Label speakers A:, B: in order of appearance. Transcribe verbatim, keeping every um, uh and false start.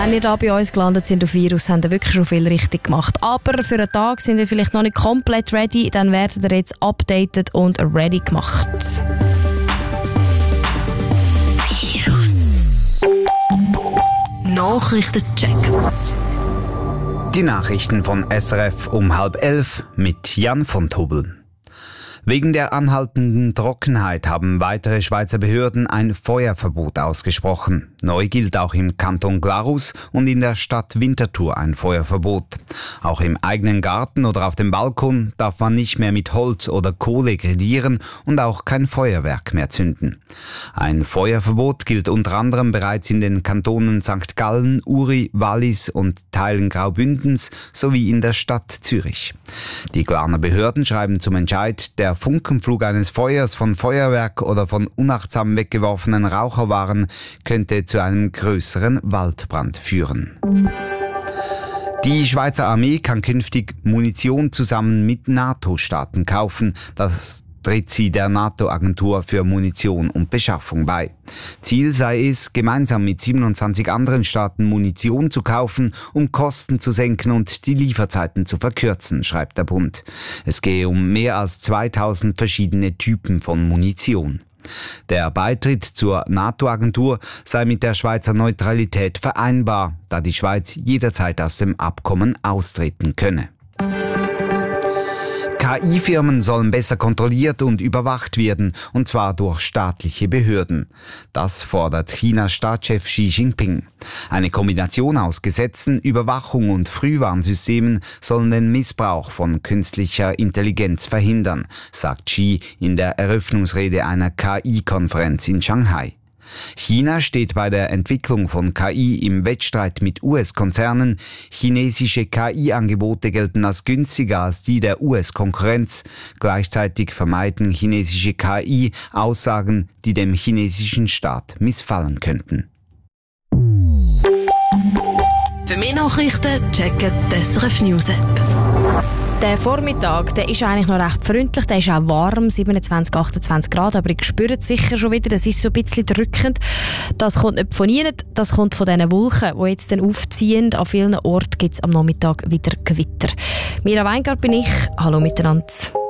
A: Wenn ihr da bei uns gelandet sind auf Virus, habt ihr wirklich schon viel richtig gemacht. Aber für einen Tag sind ihr vielleicht noch nicht komplett ready, dann werdet ihr jetzt updated und ready gemacht. Virus. Nachrichtencheck.
B: Die Nachrichten von S R F um halb elf mit Jan von Tobel. Wegen der anhaltenden Trockenheit haben weitere Schweizer Behörden ein Feuerverbot ausgesprochen. Neu gilt auch im Kanton Glarus und in der Stadt Winterthur ein Feuerverbot. Auch im eigenen Garten oder auf dem Balkon darf man nicht mehr mit Holz oder Kohle grillieren und auch kein Feuerwerk mehr zünden. Ein Feuerverbot gilt unter anderem bereits in den Kantonen Sankt Gallen, Uri, Wallis und Teilen Graubündens sowie in der Stadt Zürich. Die Glarner Behörden schreiben zum Entscheid, der Funkenflug eines Feuers von Feuerwerk oder von unachtsam weggeworfenen Raucherwaren könnte zu einem größeren Waldbrand führen. Die Schweizer Armee kann künftig Munition zusammen mit NATO-Staaten kaufen. Das tritt sie der NATO-Agentur für Munition und Beschaffung bei. Ziel sei es, gemeinsam mit siebenundzwanzig anderen Staaten Munition zu kaufen, um Kosten zu senken und die Lieferzeiten zu verkürzen, schreibt der Bund. Es gehe um mehr als zweitausend verschiedene Typen von Munition. Der Beitritt zur NATO-Agentur sei mit der Schweizer Neutralität vereinbar, da die Schweiz jederzeit aus dem Abkommen austreten könne. K I-Firmen sollen besser kontrolliert und überwacht werden, und zwar durch staatliche Behörden. Das fordert Chinas Staatschef Xi Jinping. Eine Kombination aus Gesetzen, Überwachung und Frühwarnsystemen sollen den Missbrauch von künstlicher Intelligenz verhindern, sagt Xi in der Eröffnungsrede einer K I-Konferenz in Shanghai. China steht bei der Entwicklung von K I im Wettstreit mit U S-Konzernen. Chinesische K I-Angebote gelten als günstiger als die der U S-Konkurrenz. Gleichzeitig vermeiden chinesische K I Aussagen, die dem chinesischen Staat missfallen könnten.
A: Für mehr Nachrichten checken die S R F News App. Der Vormittag, der ist eigentlich noch recht freundlich, der ist auch warm, siebenundzwanzig, achtundzwanzig Grad, aber ich spüre es sicher schon wieder, das ist so ein bisschen drückend. Das kommt nicht von Ihnen, das kommt von diesen Wolken, die jetzt dann aufziehen. An vielen Orten gibt es am Nachmittag wieder Gewitter. Mira Weingart bin ich, hallo miteinander.